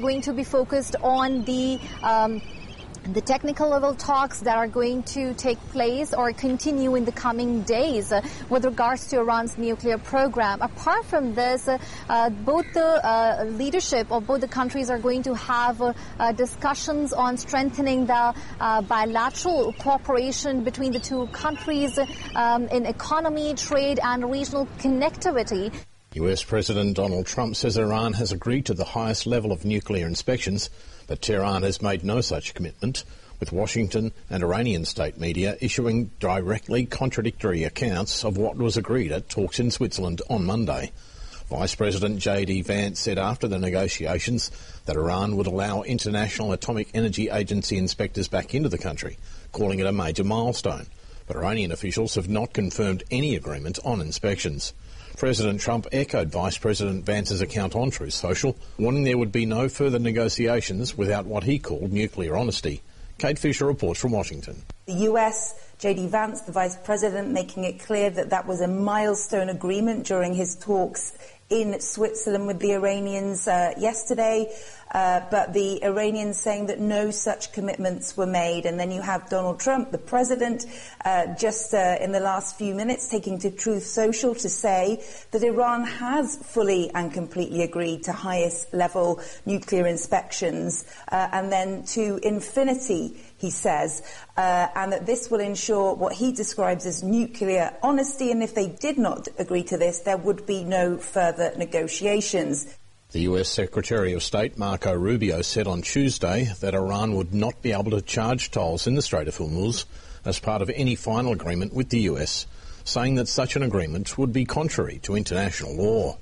Going to be focused on the technical level talks that are going to take place or continue in the coming days with regards to Iran's nuclear program. Apart from this, both the leadership of both the countries are going to have discussions on strengthening the bilateral cooperation between the two countries in economy, trade and regional connectivity. US President Donald Trump says Iran has agreed to the highest level of nuclear inspections, but Tehran has made no such commitment, with Washington and Iranian state media issuing directly contradictory accounts of what was agreed at talks in Switzerland on Monday. Vice President J.D. Vance said after the negotiations that Iran would allow International Atomic Energy Agency inspectors back into the country, calling it a major milestone. But Iranian officials have not confirmed any agreement on inspections. President Trump echoed Vice President Vance's account on Truth Social, warning there would be no further negotiations without what he called nuclear honesty. Kate Fisher reports from Washington. The US, J.D. Vance, the Vice President, making it clear that that was a milestone agreement during his talks in Switzerland with the Iranians yesterday. But the Iranians saying that no such commitments were made. And then you have Donald Trump, the president, just in the last few minutes taking to Truth Social to say that Iran has fully and completely agreed to highest level nuclear inspections and then to infinity, he says, and that this will ensure what he describes as nuclear honesty. And if they did not agree to this, there would be no further negotiations. The US Secretary of State Marco Rubio said on Tuesday that Iran would not be able to charge tolls in the Strait of Hormuz as part of any final agreement with the US, saying that such an agreement would be contrary to international law.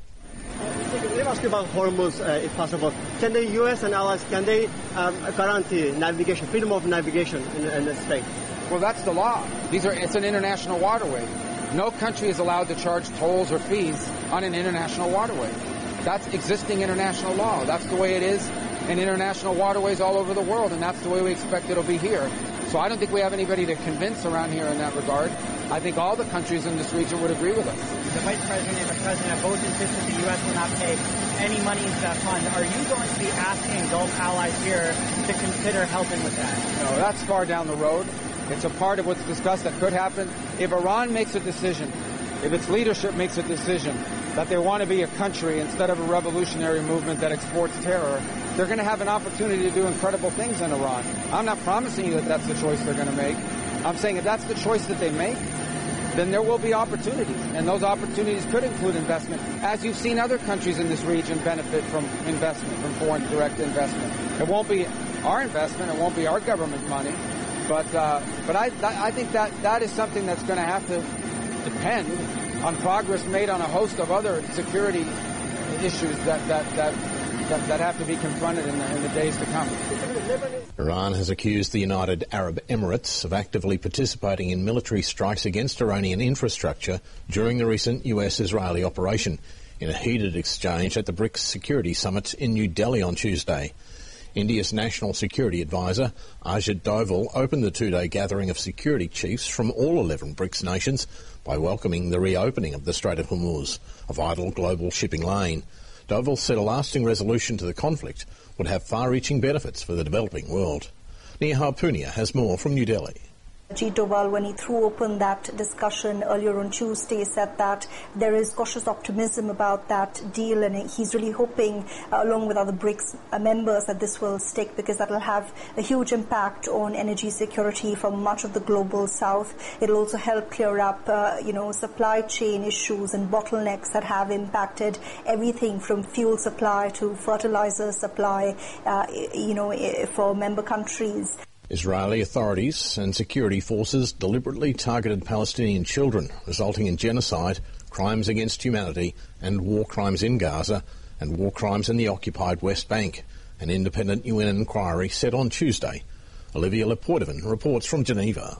Let me ask you about Hormuz, if possible. Can the US and allies, can they guarantee navigation, freedom of navigation in the strait? Well, that's the law. It's an international waterway. No country is allowed to charge tolls or fees on an international waterway. That's existing international law. That's the way it is in international waterways all over the world, and that's the way we expect it'll be here. So I don't think we have anybody to convince around here in that regard. I think all the countries in this region would agree with us. The Vice President and the President both insisted the U.S. will not pay any money into that fund. Are you going to be asking Gulf allies here to consider helping with that? No, that's far down the road. It's a part of what's discussed that could happen. If Iran makes a decision, if its leadership makes a decision that they want to be a country instead of a revolutionary movement that exports terror, they're going to have an opportunity to do incredible things in Iran. I'm not promising you that that's the choice they're going to make. I'm saying if that's the choice that they make, then there will be opportunities, and those opportunities could include investment, as you've seen other countries in this region benefit from investment, from foreign direct investment. It won't be our investment, it won't be our government money, but I think that is something that's going to have to depend on progress made on a host of other security issues that have to be confronted in the days to come. Iran has accused the United Arab Emirates of actively participating in military strikes against Iranian infrastructure during the recent US-Israeli operation, in a heated exchange at the BRICS Security Summit in New Delhi on Tuesday. India's National Security Advisor, Ajit Doval, opened the two-day gathering of security chiefs from all 11 BRICS nations by welcoming the reopening of the Strait of Hormuz, a vital global shipping lane. Doval said a lasting resolution to the conflict would have far-reaching benefits for the developing world. Neha Punia has more from New Delhi. Ajit Doval, when he threw open that discussion earlier on Tuesday, said that there is cautious optimism about that deal, and he's really hoping, along with other BRICS members, that this will stick, because that will have a huge impact on energy security for much of the global south. It will also help clear up, supply chain issues and bottlenecks that have impacted everything from fuel supply to fertilizer supply, for member countries. Israeli authorities and security forces deliberately targeted Palestinian children, resulting in genocide, crimes against humanity and war crimes in Gaza and war crimes in the occupied West Bank, an independent UN inquiry said on Tuesday. Olivia Lepoitovin reports from Geneva.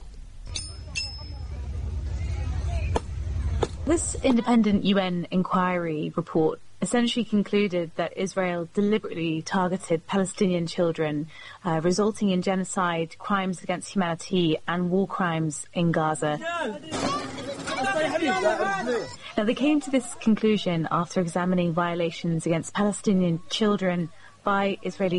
This independent UN inquiry report essentially concluded that Israel deliberately targeted Palestinian children, resulting in genocide, crimes against humanity and war crimes in Gaza. Now, they came to this conclusion after examining violations against Palestinian children, by Israeli